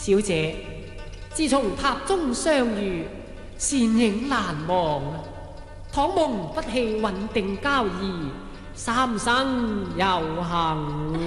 小姐，自從塔中相遇，倩影難忘。倘蒙不棄穩定交誼，三生有幸。